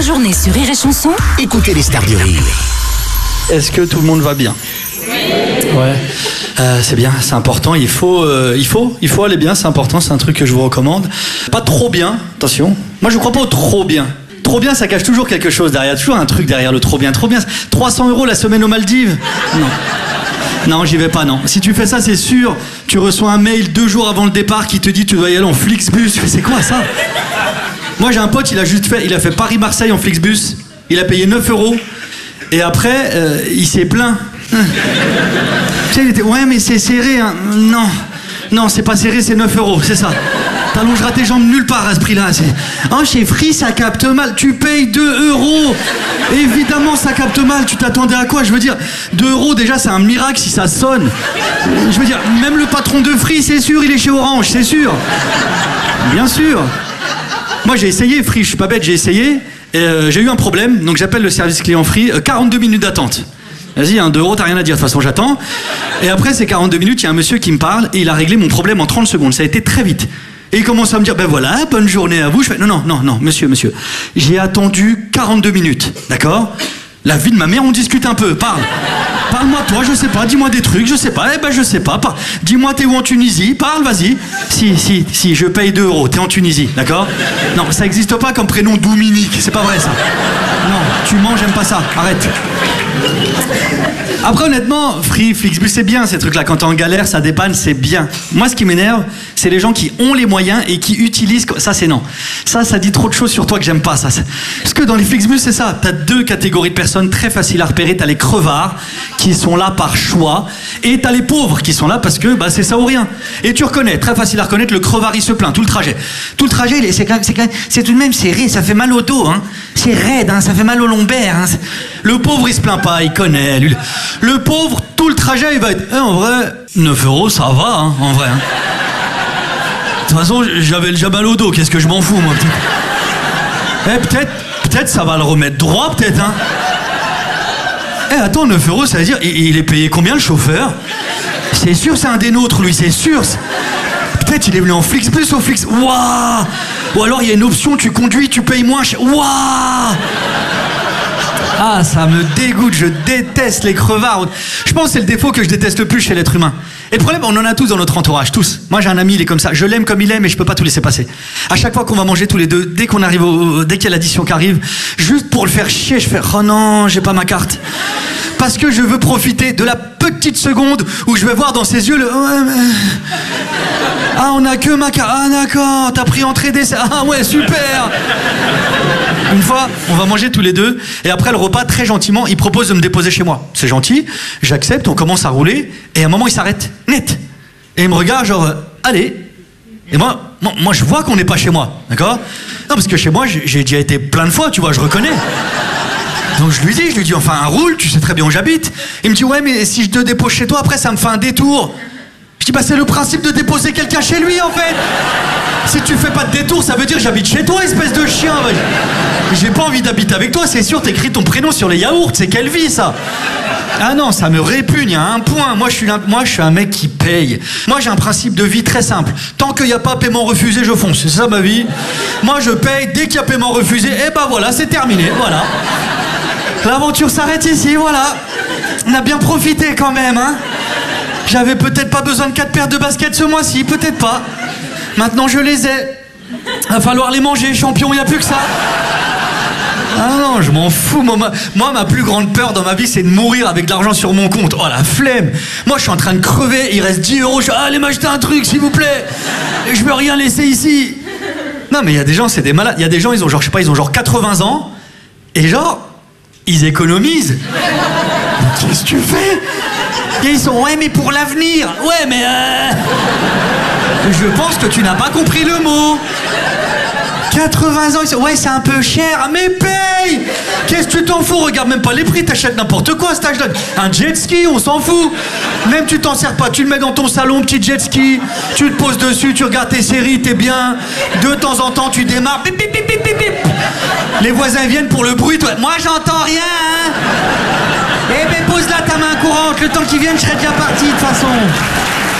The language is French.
journée sur Rire et Chanson, Écoutez les stars du rire. Est-ce que tout le monde va bien? Ouais. C'est bien, c'est important. Il faut aller bien, c'est important. C'est un truc que je vous recommande. Pas trop bien, attention. Moi, je crois pas au trop bien. Trop bien, ça cache toujours quelque chose derrière. Toujours un truc derrière le trop bien. Trop bien. 300 € la semaine aux Maldives. Non, j'y vais pas, non. Si tu fais ça, c'est sûr, tu reçois un mail 2 jours avant le départ qui te dit tu dois y aller en Flixbus. C'est quoi ça? Moi, j'ai un pote, il a fait Paris-Marseille en Flixbus. Il a payé 9 €. Et après, il s'est plaint. Tu sais, il était, ouais, mais c'est serré, hein. Non, c'est pas serré, c'est 9 €, c'est ça. T'allongeras tes jambes nulle part à ce prix-là. Oh, chez Free, ça capte mal. Tu payes 2 €. Évidemment, ça capte mal. Tu t'attendais à quoi? Je veux dire, 2 € déjà, c'est un miracle si ça sonne. Je veux dire, même le patron de Free, c'est sûr, il est chez Orange, c'est sûr. Bien sûr. Moi, j'ai essayé Free, je suis pas bête, j'ai essayé. Et j'ai eu un problème, donc j'appelle le service client Free. 42 minutes d'attente. Vas-y, 2 €, t'as rien à dire, de toute façon j'attends. Et après ces 42 minutes, il y a un monsieur qui me parle et il a réglé mon problème en 30 secondes. Ça a été très vite. Et il commence à me dire, ben voilà, bonne journée à vous. Je fais, non, monsieur. J'ai attendu 42 minutes, d'accord? La vie de ma mère, on discute un peu, Parle-moi toi, je sais pas, dis-moi des trucs, je sais pas, je sais pas. Dis-moi, t'es où en Tunisie? Parle, vas-y. Si, je paye 2 €, t'es en Tunisie, d'accord? Non, ça existe pas comme prénom Dominique, c'est pas vrai ça. Non, tu mens, j'aime pas ça, arrête. Après, honnêtement, Free, Flixbus, c'est bien ces trucs-là. Quand t'es en galère, ça dépanne, c'est bien. Moi, ce qui m'énerve, c'est les gens qui ont les moyens et qui utilisent. Ça, c'est non. Ça dit trop de choses sur toi que j'aime pas. Ça. Parce que dans les Flixbus, c'est ça. T'as 2 catégories de personnes très faciles à repérer. T'as les crevards qui sont là par choix, et t'as les pauvres qui sont là parce que c'est ça ou rien. Et tu reconnais, très facile à reconnaître, le crevard, il se plaint tout le trajet. Tout le trajet, c'est tout de même serré, ça fait mal au dos, hein. C'est raide, hein, ça fait mal au lombaire. Hein. Le pauvre, il se plaint pas, il connaît. Lui. Le pauvre, tout le trajet, il va être... en vrai, 9 €, ça va, hein, en vrai. Hein. De toute façon, j'avais déjà mal au dos, qu'est-ce que je m'en fous, moi, peut-être ça va le remettre droit, peut-être, hein. Attends, 9 €, ça veut dire, il est payé combien, le chauffeur? C'est sûr, c'est un des nôtres, lui, c'est sûr. Peut-être il est venu en Flixbus au Flix. Waouh! Ou alors il y a une option, tu conduis, tu payes moins cher. Waouh! Ah, ça me dégoûte, je déteste les crevards. Je pense que c'est le défaut que je déteste le plus chez l'être humain. Et le problème, on en a tous dans notre entourage, tous. Moi, j'ai un ami, il est comme ça. Je l'aime comme il est, mais je peux pas tout laisser passer. À chaque fois qu'on va manger tous les deux, dès qu'on arrive, dès qu'il y a l'addition qui arrive, juste pour le faire chier, je fais « Oh non, j'ai pas ma carte ». Parce que je veux profiter de la petite seconde où je vais voir dans ses yeux le... Ah, on a que ma carte. Ah, d'accord, t'as pris entrée dessert. Ah ouais, super. Une fois, on va manger tous les deux, et après le repas, très gentiment, il propose de me déposer chez moi. C'est gentil, j'accepte, on commence à rouler, et à un moment, il s'arrête, net. Et il me regarde, genre, allez. Et moi, je vois qu'on n'est pas chez moi, d'accord? Non, parce que chez moi, j'ai déjà été plein de fois, tu vois, je reconnais. Donc je lui dis, enfin, roule, tu sais très bien où j'habite. Il me dit, ouais, mais si je te dépose chez toi, après, ça me fait un détour. Je dis, c'est le principe de déposer quelqu'un chez lui, en fait. Si tu fais pas de détour, ça veut dire j'habite chez toi, espèce de chien. J'ai pas envie d'habiter avec toi, c'est sûr, t'écris ton prénom sur les yaourts, c'est quelle vie, ça? Ah non, ça me répugne à un point. Moi, je suis un mec qui paye. Moi, j'ai un principe de vie très simple. Tant qu'il n'y a pas paiement refusé, je fonce. C'est ça, ma vie. Moi, je paye. Dès qu'il y a paiement refusé, voilà, c'est terminé, voilà. L'aventure s'arrête ici, voilà. On a bien profité quand même, hein. J'avais peut-être pas besoin de 4 paires de baskets ce mois-ci, peut-être pas. Maintenant, je les ai. Va falloir les manger, champion, il n'y a plus que ça. Ah non, je m'en fous. Moi, ma plus grande peur dans ma vie, c'est de mourir avec de l'argent sur mon compte. Oh, la flemme. Moi, je suis en train de crever, il reste 10 €. Allez m'acheter un truc, s'il vous plaît. Et je veux rien laisser ici. Non, mais il y a des gens, c'est des malades. Il y a des gens, ils ont genre 80 ans. Et genre, ils économisent. Qu'est-ce que tu fais? Et ils sont, ouais, mais pour l'avenir. Ouais, mais je pense que tu n'as pas compris le mot. 80 ans, ils sont, ouais, c'est un peu cher. Mais paye! Qu'est-ce que tu t'en fous? Regarde même pas les prix, t'achètes n'importe quoi à cet âge-là. Un jet ski, on s'en fout. Même tu t'en sers pas, tu le mets dans ton salon, petit jet ski. Tu te poses dessus, tu regardes tes séries, t'es bien. De temps en temps, tu démarres. Bip, bip, bip, bip, bip, bip. Les voisins viennent pour le bruit, toi. Moi, j'entends rien, hein. Eh ben, pose là ta main courante. Le temps qu'ils viennent, je serais déjà parti, de toute façon.